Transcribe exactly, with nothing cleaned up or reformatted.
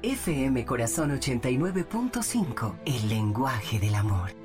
F M Corazón ochenta y nueve punto cinco, el lenguaje del amor.